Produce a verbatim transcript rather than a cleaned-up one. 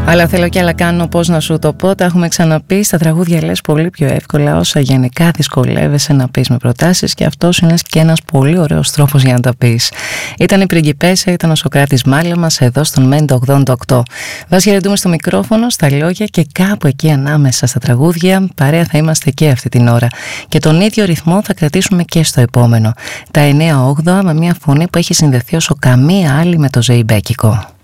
Αλλά θέλω κι άλλα κάνω, πώς να σου το πω. Τα έχουμε ξαναπεί, στα τραγούδια λες πολύ πιο εύκολα όσα γενικά δυσκολεύεσαι να πεις με προτάσεις, και αυτός είναι και ένας πολύ ωραίος τρόπος για να τα πεις. Ήταν η Πριγκιπέσσα, ήταν ο Σωκράτης Μάλεμας εδώ στον Μέντα ογδόντα οκτώ. Vás χαιρετούμε στο μικρόφωνο, στα λόγια και κάπου εκεί ανάμεσα στα τραγούδια. Παρέα θα είμαστε και αυτή την ώρα. Και τον ίδιο ρυθμό θα κρατήσουμε και στο επόμενο. Τα εννιά όγδοα με μια φωνή που έχει συνδεθεί όσο καμία άλλη με το ζεϊμπέκικο.